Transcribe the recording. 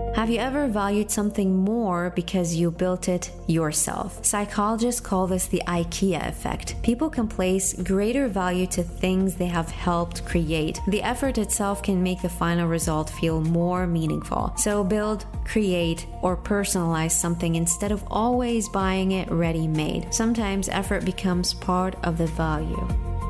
Have you ever valued something more because you built it yourself? Psychologists call this the IKEA effect. People can place greater value to things they have helped create. The effort itself can make the final result feel more meaningful. So build, create, or personalize something instead of always buying it ready-made. Sometimes effort becomes part of the value.